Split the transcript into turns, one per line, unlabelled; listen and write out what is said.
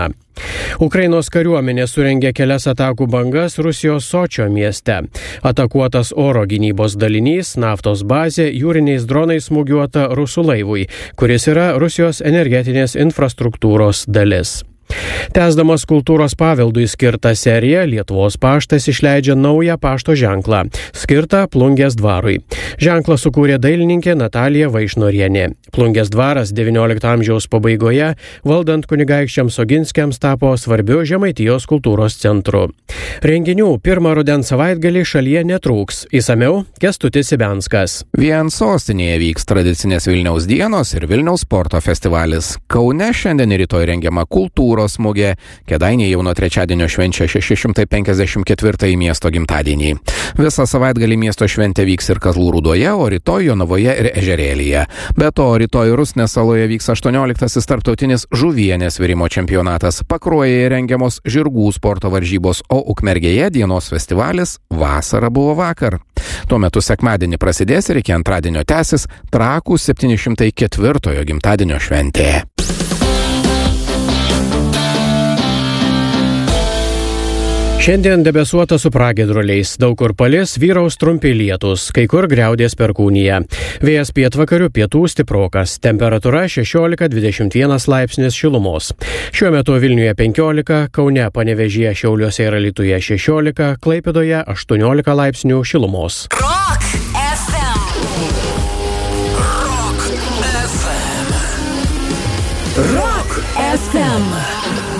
Ukrainos kariuomenė surengė kelias atakų bangas Rusijos Sočio mieste. Atakuotas oro gynybos dalinys, naftos bazė, jūriniais dronais smūgiuota rusų laivui, kuris yra Rusijos energetinės infrastruktūros dalis. Tęsdamas kultūros paveldui skirtą seriją, Lietuvos paštas išleidžia naują pašto ženklą, skirtą Plungės dvarui. Ženklą sukūrė dailininkė Natalija Vaišnorienė. Plungės dvaras XIX amžiaus pabaigoje, valdant kunigaikščiams Oginskiams, tapo svarbiu Žemaitijos kultūros centru. Renginių pirmą rudens savaitgalį šalyje netrūks. Įsamiau Kęstutis Ibenskas.
Vien sostinėje vyks tradicinės Vilniaus dienos ir Vilniaus sporto festivalis. Kaune šiandien ir rytoj rengiama kultūros mugė. Kėdainiai jau nuo trečiadienio švenčia 654 miesto gimtadienį. Visą savaitgalį miesto šventė vyks ir Kazlų Rūdoje, o rytoj Jonavoje ir Ežerėlyje. Be to, rytoj Rusnės saloje vyks 18. tarptautinis žuvienės virimo čempionatas. Pakruojėje rengiamos žirgų sporto varžybos, o Ukmergėje dienos festivalis Vasara buvo vakar. Tuo metu sekmadienį prasidės ir iki antradienio tęsis Trakų 704 gimtadienio šventė.
Šiandien debesuota su pragiedruliais, daug kur palis, vyraus trumpi lietūs, kai kur griaudės perkūnija. Vėjas pietvakarių pietų stiprokas, temperatūra 16–21 laipsnis šilumos. Šiuo metu Vilniuje 15, Kaune, Panevėžyje, Šiauliuose ir Alytuje 16, Klaipėdoje 18 laipsnių šilumos.
Rock FM. Rock FM. Rock FM.